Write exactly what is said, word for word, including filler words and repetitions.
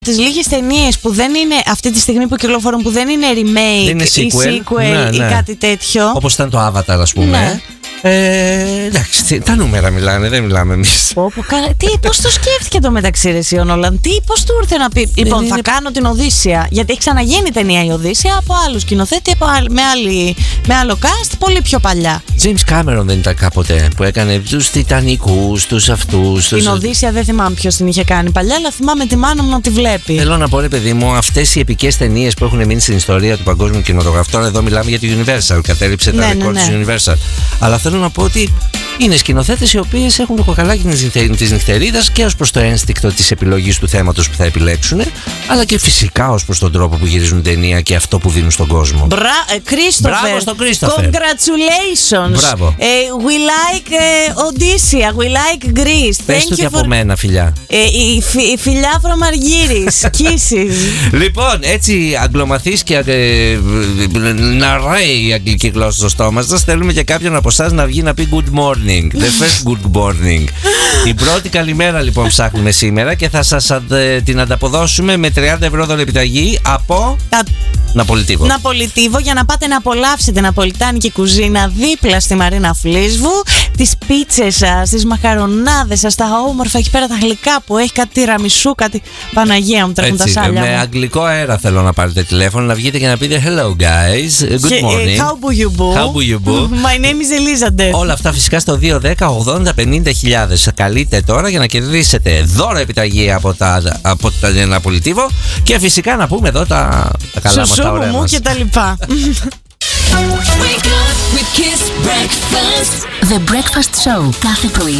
Τις λίγες ταινίες που δεν είναι αυτή τη στιγμή που κυκλοφορούν, που δεν είναι remake είναι sequel, ή sequel ναι, ναι. ή κάτι τέτοιο. Όπως ήταν το Avatar, ας πούμε. Ναι. Ε, εντάξει, τα νούμερα μιλάνε, δεν μιλάμε εμείς. Πω, πω, κα... Τι, πώς το σκέφτηκε το μεταξύ ρε εσύ ο Νόλαν, τι, πώς του ήρθε να πει. Λοιπόν, είναι... θα κάνω την Οδύσσια. Γιατί έχει ξαναγίνει ταινία η Οδύσσια από άλλου σκηνοθέτη, από άλλη, με, άλλη, με άλλο cast, πολύ πιο παλιά. James Cameron δεν ήταν κάποτε που έκανε τους Τιτανικούς, τους αυτούς. Την τους... Οδύσσια δεν θυμάμαι ποιος την είχε κάνει παλιά, αλλά θυμάμαι τη μάνα μου να τη βλέπει. Θέλω να πω, ρε παιδί μου, αυτές οι επικές ταινίες που έχουν μείνει στην ιστορία του παγκόσμιου κινηματογράφου. Τώρα εδώ μιλάμε για τη Universal, κατέληψε τα ναι, ρεκόρ ναι, ναι. της Universal. Αλλά θέλω να πω ότι είναι σκηνοθέτες οι οποίες έχουν το κοκαλάκι της νυχτερίδας και ως προς το ένστικτο της επιλογής του θέματος που θα επιλέξουν, αλλά και φυσικά ως προς τον τρόπο που γυρίζουν ταινία και αυτό που δίνουν στον κόσμο. Μπρα... Christopher. Μπράβο στον Christopher. Congratulations. Μπράβο. Ε, we like uh, Odysseia, we like Greece. Πες Thank του you και for... από μένα, φιλιά. Ε, η, φι, η φιλιά from Argyris. Kisses. Λοιπόν, έτσι αγγλομαθείς και ε, να ρέει η αγγλική γλώσσα στο στόμα σας, θέλουμε και κάποιον από εσάς να βγει να πει good morning. The first good morning. Την πρώτη καλημέρα λοιπόν ψάχνουμε σήμερα και θα σας ε, την ανταποδώσουμε με τριάντα ευρώ δωρεπιταγή από Τα... Ναπολιτίβο. Ναπολιτίβο, για να πάτε να απολαύσετε ναπολιτάνικη κουζίνα δίπλα στη Μαρίνα Φλίσβου, τις πίτσες σας, τις μαχαρονάδες σας, τα όμορφα εκεί πέρα τα γλυκά που έχει, κάτι τυραμισού, κάτι. Παναγία μου, τρέχουν τα σάλια. Με μου. αγγλικό αέρα θέλω να πάρετε τηλέφωνο, να βγείτε και να πείτε hello guys, good Και, morning. How do you do? How do you do? My name is Elizabeth. Όλα αυτά φυσικά στο δύο δέκα ογδόντα πενήντα χιλιάδες. Καλείτε τώρα για να κερδίσετε δώρο επιταγή από τα, από τα Ναπολιτίβο και φυσικά να πούμε εδώ τα, τα καλά μας, τα ωραία μας. Και τα λοιπά. Wake up with Kiss Breakfast. The Breakfast Show κάθε πρωί